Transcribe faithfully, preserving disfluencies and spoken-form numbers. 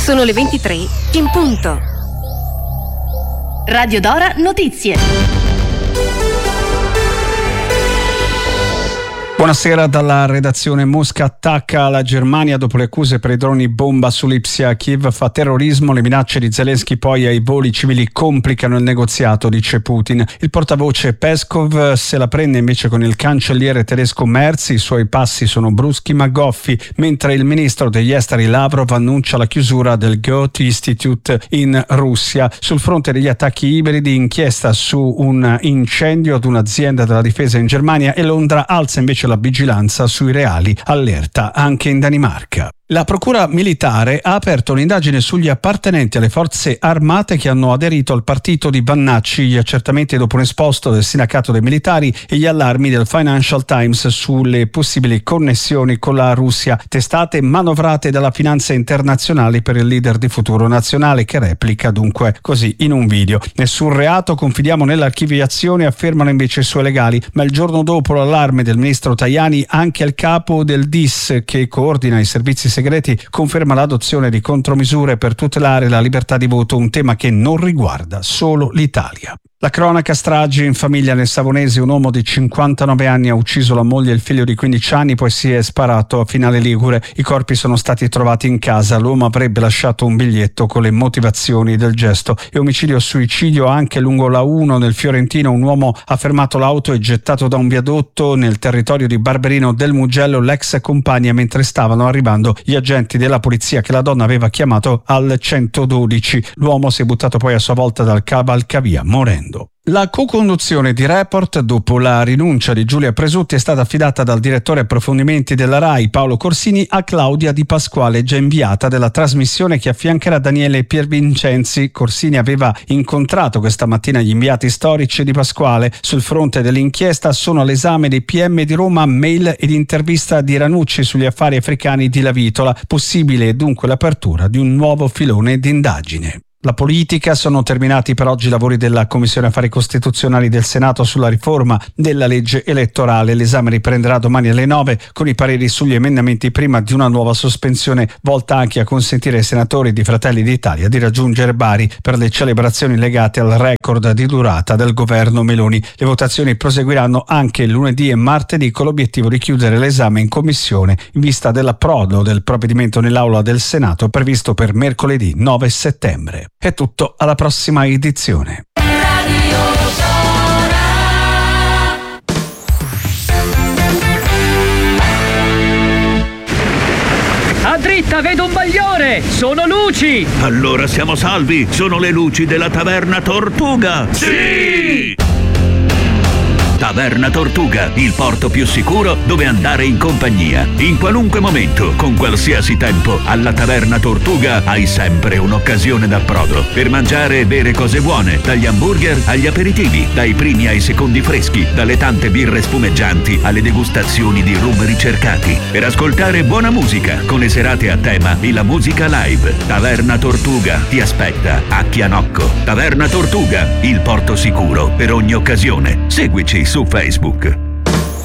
Sono le ventitré in punto. Radio Dora Notizie. Buonasera dalla redazione. Mosca attacca la Germania dopo le accuse per i droni bomba su Lipsia. Kiev fa terrorismo, le minacce di Zelensky poi ai voli civili complicano il negoziato, dice Putin. Il portavoce Peskov se la prende invece con il cancelliere tedesco Merz, i suoi passi sono bruschi ma goffi, mentre il ministro degli esteri Lavrov annuncia la chiusura del Goethe Institute in Russia. Sul fronte degli attacchi ibridi, inchiesta su un incendio ad un'azienda della difesa in Germania, e Londra alza invece la vigilanza sui reali, allerta anche in Danimarca. La procura militare ha aperto un'indagine sugli appartenenti alle forze armate che hanno aderito al partito di Vannacci. Gli accertamenti dopo un esposto del sindacato dei militari e gli allarmi del Financial Times sulle possibili connessioni con la Russia, testate manovrate dalla finanza internazionale per il leader di Futuro Nazionale, che replica dunque così in un video: nessun reato, confidiamo nell'archiviazione, affermano invece i suoi legali. Ma il giorno dopo l'allarme del ministro Tajani, anche il capo del D I S, che coordina i servizi segreti, conferma l'adozione di contromisure per tutelare la libertà di voto, un tema che non riguarda solo l'Italia. La cronaca: stragi in famiglia nel Savonese. Un uomo di cinquantanove anni ha ucciso la moglie e il figlio di quindici anni, poi si è sparato a Finale Ligure. I corpi sono stati trovati in casa. L'uomo avrebbe lasciato un biglietto con le motivazioni del gesto. E omicidio suicidio anche lungo la uno nel Fiorentino. Un uomo ha fermato l'auto e gettato da un viadotto nel territorio di Barberino del Mugello l'ex compagna mentre stavano arrivando gli agenti della polizia che la donna aveva chiamato al centododici. L'uomo si è buttato poi a sua volta dal cavalcavia morendo. La co-conduzione di Report, dopo la rinuncia di Giulia Presutti, è stata affidata dal direttore approfondimenti della RAI Paolo Corsini a Claudia Di Pasquale, già inviata della trasmissione, che affiancherà Daniele Piervincenzi. Corsini aveva incontrato questa mattina gli inviati storici di Pasquale. Sul fronte dell'inchiesta sono all'esame dei P M di Roma mail ed intervista di Ranucci sugli affari africani di Lavitola. Possibile dunque l'apertura di un nuovo filone d'indagine. La politica: sono terminati per oggi i lavori della Commissione Affari Costituzionali del Senato sulla riforma della legge elettorale. L'esame riprenderà domani alle nove con i pareri sugli emendamenti, prima di una nuova sospensione volta anche a consentire ai senatori di Fratelli d'Italia di raggiungere Bari per le celebrazioni legate al record di durata del governo Meloni. Le votazioni proseguiranno anche lunedì e martedì con l'obiettivo di chiudere l'esame in commissione in vista dell'approdo del provvedimento nell'Aula del Senato previsto per mercoledì nove settembre. È tutto, alla prossima edizione. A dritta vedo un bagliore! Sono luci! Allora siamo salvi! Sono le luci della Taverna Tortuga! Sì! Taverna Tortuga, il porto più sicuro dove andare in compagnia. In qualunque momento, con qualsiasi tempo, alla Taverna Tortuga hai sempre un'occasione d'approdo per mangiare e bere cose buone, dagli hamburger agli aperitivi, dai primi ai secondi freschi, dalle tante birre spumeggianti alle degustazioni di rum ricercati, per ascoltare buona musica con le serate a tema e la musica live. Taverna Tortuga ti aspetta a Chianocco. Taverna Tortuga, il porto sicuro per ogni occasione. Seguici su Facebook.